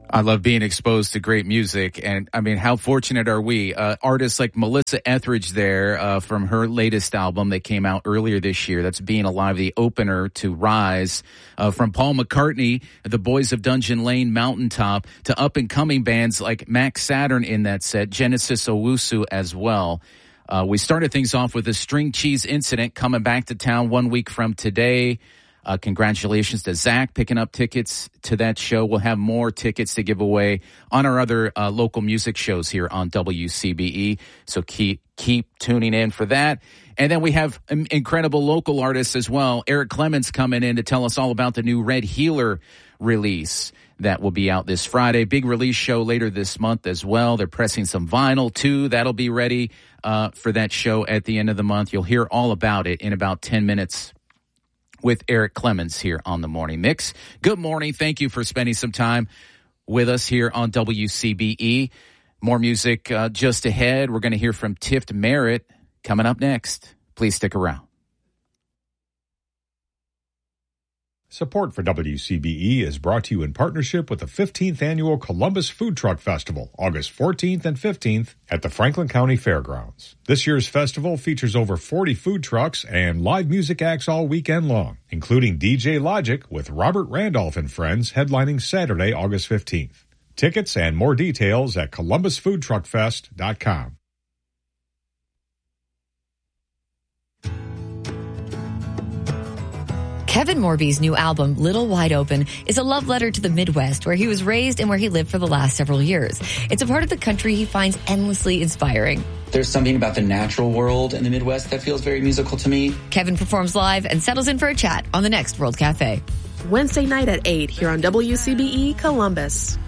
I love being exposed to great music. And I mean, how fortunate are we? Artists like Melissa Etheridge there from her latest album that came out earlier this year. That's Being Alive, the opener to Rise. From Paul McCartney, The Boys of Dungeon Lane, Mountaintop, to up-and-coming bands like Max Saturn in that set, Genesis Owusu as well. We started things off with the String Cheese Incident coming back to town 1 week from today. Congratulations to Zach picking up tickets to that show. We'll have more tickets to give away on our other local music shows here on WCBE. So keep tuning in for that. And then we have incredible local artists as well. Eric Clemens coming in to tell us all about the new Red Healer release that will be out this Friday. Big release show later this month as well. They're pressing some vinyl too. That'll be ready for that show at the end of the month. You'll hear all about it in about 10 minutes. With Eric Clemens here on the Morning Mix. Good morning. Thank you for spending some time with us here on WCBE. More music just ahead. We're going to hear from Tift Merritt coming up next. Please stick around. Support for WCBE is brought to you in partnership with the 15th Annual Columbus Food Truck Festival, August 14th and 15th at the Franklin County Fairgrounds. This year's festival features over 40 food trucks and live music acts all weekend long, including DJ Logic with Robert Randolph and Friends headlining Saturday, August 15th. Tickets and more details at columbusfoodtruckfest.com. Kevin Morby's new album, Little Wide Open, is a love letter to the Midwest, where he was raised and where he lived for the last several years. It's a part of the country he finds endlessly inspiring. There's something about the natural world in the Midwest that feels very musical to me. Kevin performs live and settles in for a chat on the next World Cafe. Wednesday night at 8 here on WCBE Columbus.